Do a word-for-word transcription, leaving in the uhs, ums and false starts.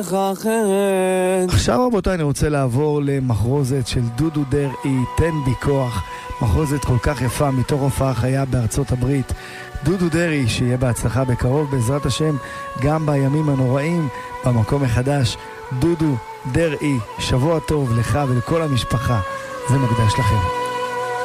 עכשיו רבותיי אני רוצה לעבור למחרוזת של דודו דרעי, תן בי כוח, מחרוזת כל כך יפה מתוך הופעה חיה בארצות הברית. דודו דרעי, שיהיה בהצלחה בקרוב בעזרת השם, גם בימים הנוראים במקום החדש. דודו דרעי, שבוע טוב לך ולכל המשפחה, זה מקדש לכם.